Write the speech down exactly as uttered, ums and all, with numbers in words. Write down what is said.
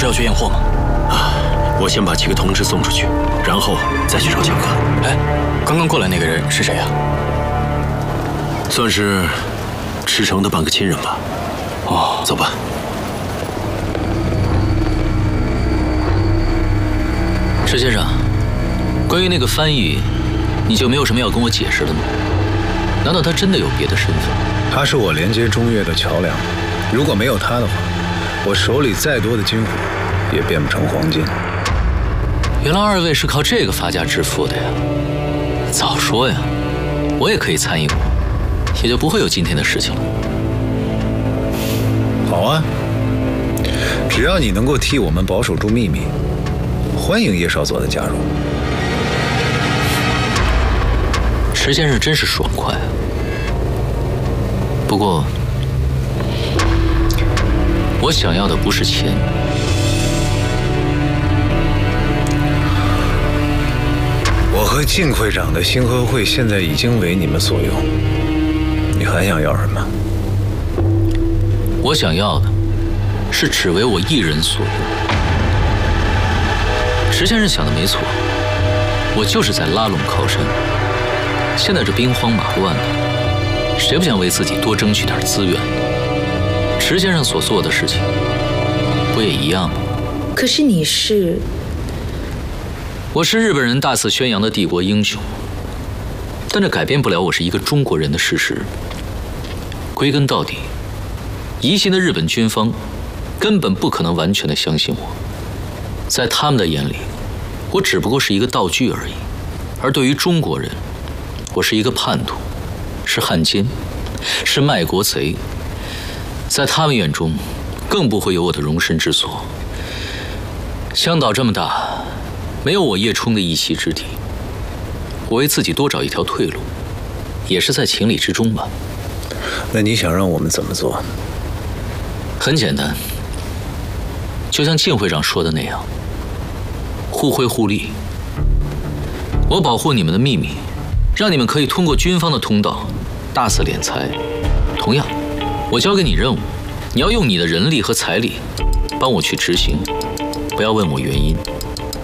是要去验货吗？ 啊，我先把几个同志送出去，然后再去找剑客。 哎，刚刚过来那个人是谁呀？ 算是赤城的半个亲人吧。哦，走吧。 石先生，关于那个翻译，你就没有什么要跟我解释的吗？难道他真的有别的身份？ 他是我连接中越的桥梁，如果没有他的话，我手里再多的金虎也变不成黄金。 原来二位是靠这个发家致富的呀！早说呀，我也可以参与过，也就不会有今天的事情了。 好啊，只要你能够替我们保守住秘密，欢迎叶少佐的加入。 石先生真是爽快啊！不过，我想要的不是钱。 我和靳会长的星河会现在已经为你们所用，你还想要什么？ 我想要的是只为我一人所用。石先生想的没错，我就是在拉拢靠山。现在这兵荒马乱的，谁不想为自己多争取点资源呢？石先生所做的事情，不也一样吗？ 可是你是…… 我是日本人大肆宣扬的帝国英雄，但这改变不了我是一个中国人的事实。归根到底，疑心的日本军方根本不可能完全的相信我，在他们的眼里，我只不过是一个道具而已。而对于中国人，我是一个叛徒，是汉奸，是卖国贼，在他们眼中，更不会有我的容身之所。香岛这么大，没有我叶冲的一席之地，我为自己多找一条退路，也是在情理之中吧。 那你想让我们怎么做？ 很简单，就像靳会长说的那样，互惠互利。我保护你们的秘密，让你们可以通过军方的通道大肆敛财。同样，我交给你任务，你要用你的人力和财力帮我去执行，不要问我原因。